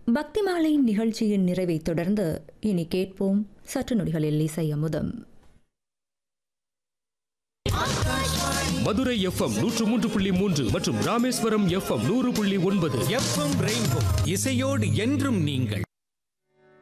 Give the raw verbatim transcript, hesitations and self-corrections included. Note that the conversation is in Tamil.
பக்தி மாலை நிகழ்ச்சியின் நிறைவை தொடர்ந்து இனி கேட்போம் சற்று நொடிகளில் இசை அமுதம். மதுரை எஃப்எம் நூற்று மூன்று புள்ளி மூன்று மற்றும் ராமேஸ்வரம் எஃப்எம் நூறு புள்ளி ஒன்பது. எஃப்எம் ரெயின்போ இசையோடு என்றும் நீங்கள்.